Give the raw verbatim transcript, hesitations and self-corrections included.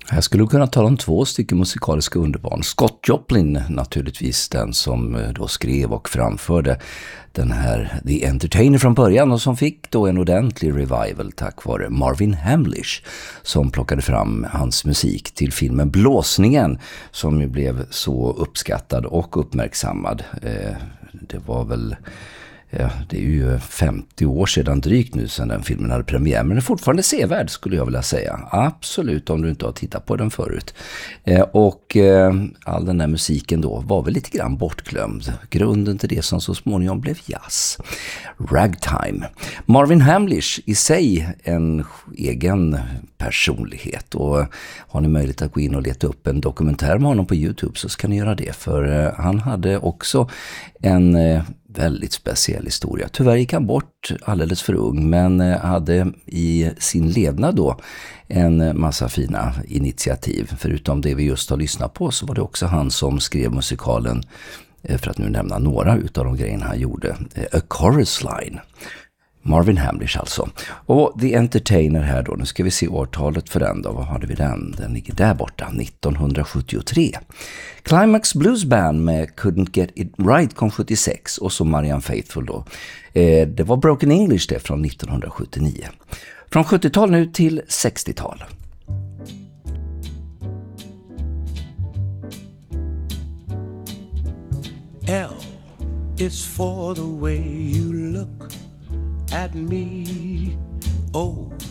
Jag skulle kunna tala om två stycken musikaliska underbarn. Scott Joplin, naturligtvis den som då skrev och framförde den här The Entertainer från början och som fick då en ordentlig revival tack vare Marvin Hamlish som plockade fram hans musik till filmen Blåsningen som ju blev så uppskattad och uppmärksammad. Det var väl... Ja, det är ju femtio år sedan drygt nu sedan den filmen hade premiär, men den är fortfarande sevärd skulle jag vilja säga. Absolut, om du inte har tittat på den förut. Eh, och eh, all den där musiken då var väl lite grann bortglömd. Grunden till det som så småningom blev jazz. Ragtime. Marvin Hamlish i sig en egen personlighet, och har ni möjlighet att gå in och leta upp en dokumentär med honom på YouTube så ska ni göra det, för eh, han hade också en eh, väldigt speciell historia. Tyvärr gick han bort alldeles för ung, men hade i sin levnad då en massa fina initiativ. Förutom det vi just har lyssnat på så var det också han som skrev musikalen, för att nu nämna några utav de grejerna han gjorde, A Chorus Line. Marvin Hamlish alltså. Och The Entertainer här då, nu ska vi se årtalet för den då. Vad hade vi den? Den ligger där borta, nittonhundrasjuttiotre. Climax Blues Band med Couldn't Get It Right kom sjuttiosex, och så Marianne Faithfull då. Eh, det var Broken English det från nittonhundrasjuttionio. Från sjuttiotal nu till sextiotal. L is for the way you look at me. Oh,